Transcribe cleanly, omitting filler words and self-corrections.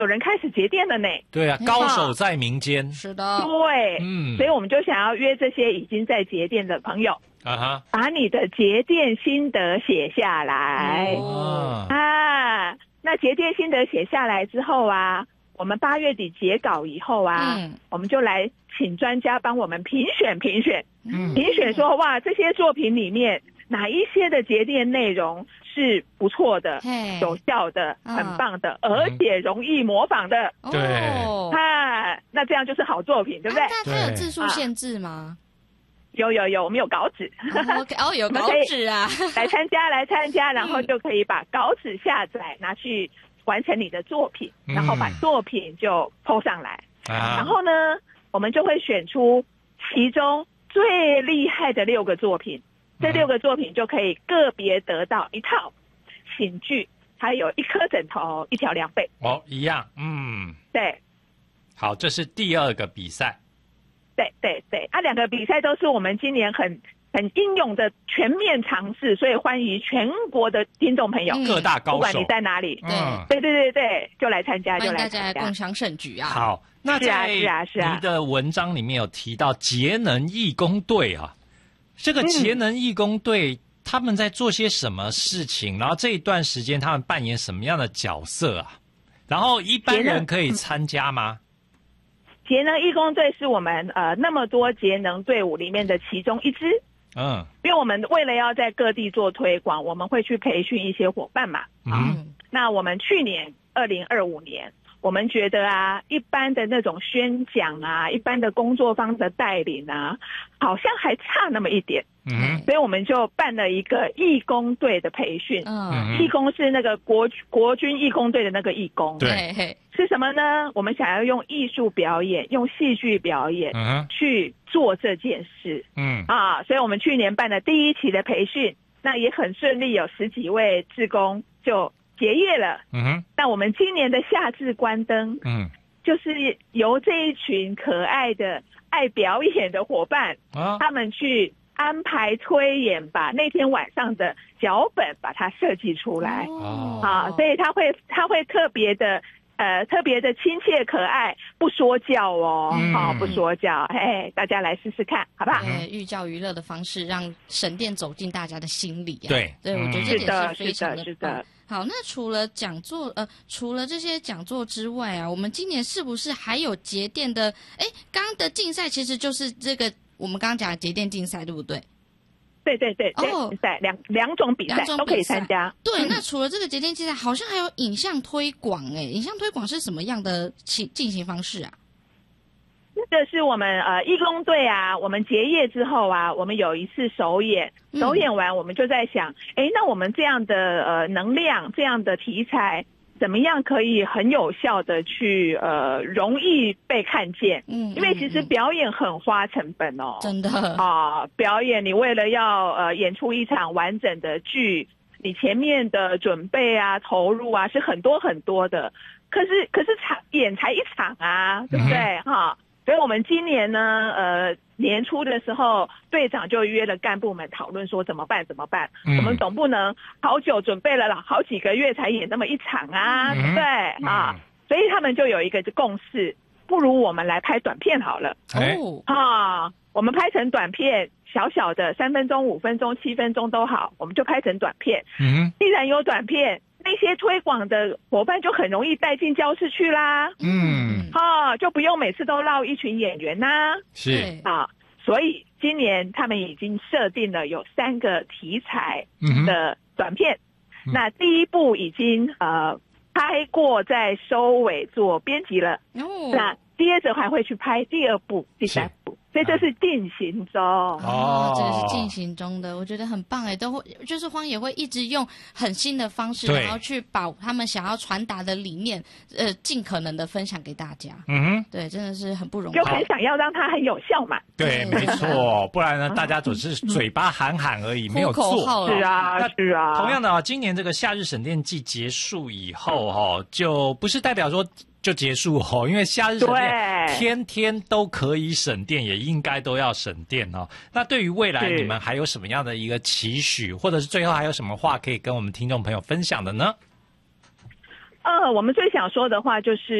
有人开始节电了呢。 对啊，高手在民间。 是的， 对，所以我们就想要约这些已经在节电的朋友，把你的节电心得写下来。那节电心得写下来之后啊，我们8月底截稿以后啊，我们就来请专家帮我们评选说，哇，这些作品里面哪一些的节电内容是不错的、有效的、很棒的，而且容易模仿的。 对， 那这样就是好作品，对不对？ 它有字数限制吗？ 有，我们有稿纸。 有稿纸啊， 来参加，然后就可以把稿纸下载，拿去完成你的作品，然后把作品就 po 上来。然后呢，我们就会选出其中最厉害的6个作品，这6个作品就可以个别得到一套寝具，还有1颗枕头、1条凉被。 一样， 对。 好，这是第2个比赛。 对，2个比赛都是我们今年很英勇的全面尝试，所以欢迎全国的听众朋友， 各大高手， 不管你在哪里，对，就来参加， 欢迎大家来共襄盛举啊！ 好，那在你的文章里面有提到节能义工队啊，这个节能义工队他们在做些什么事情？然后这一段时间他们扮演什么样的角色啊？然后一般人可以参加吗？ 节能义工队是我们那么多节能队伍里面的其中一支。因为我们为了要在各地做推广，我们会去培训一些伙伴嘛。那我们去年2025年，我们觉得啊，一般的那种宣讲啊，一般的工作坊的带领啊，好像还差那么一点。所以我们就办了一个义工队的培训。义工是那个国军义工队的那个义工。 对， 是什么呢？我们想要用艺术表演、用戏剧表演去做这件事。所以我们去年办了第1期的培训，那也很顺利，有10几位志工就结业了。那我们今年的夏至关灯，就是由这一群可爱的爱表演的伙伴，他们去安排推演，把那天晚上的脚本把它设计出来。所以他会特别的亲切可爱，不说教哦，不说教，大家来试试看，好不好？ 寓教于乐的方式，让省电走进大家的心里啊。 对， 我觉得这点是非常是的。 好，那除了除了这些讲座之外啊，我们今年是不是还有节电的？刚刚的竞赛其实就是这个我们刚刚讲的节电竞赛，对不对？ 对，比赛两种比赛都可以参加。 对，那除了这个节电竞赛，好像还有影像推广。影像推广是什么样的进行方式啊？ 这是我们义工队啊，我们结业之后啊，我们有一次首演，首演完我们就在想，那我们这样的能量，这样的题材，怎么样可以很有效的去容易被看见？因为其实表演很花成本哦， 真的表演你为了要演出一场完整的剧，你前面的准备啊、投入啊是很多很多的。可是演才一场啊，对不对？所以我们今年呢，年初的时候，队长就约了干部们讨论说怎么办？我们总不能好久准备了好几个月才演那么一场啊，对不对？所以他们就有一个共识，不如我们来拍短片好了。我们拍成短片，小小的3分钟、5分钟、7分钟都好，我们就拍成短片。既然有短片，那些推广的伙伴就很容易带进教室去啦。就不用每次都绕一群演员啦。 是所以今年他们已经设定了有3个题材的短片。那第1部已经拍过，在收尾做编辑了。那接着还会去拍第2部、第3部。所以这是进行中这个是进行中的，我觉得很棒都会，就是荒野会一直用很新的方式，然后去把他们想要传达的理念，尽可能的分享给大家。对，真的是很不容易， 就很想要让它很有效嘛。 对，没错，不然呢，大家只是嘴巴喊喊而已，没有做。 是啊。 同样的今年这个夏日省电季结束以后就不是代表说就结束因为夏日省电天天都可以省电，也应该都要省电那对于未来你们还有什么样的一个期许，或者是最后还有什么话可以跟我们听众朋友分享的呢？ 我们最想说的话就是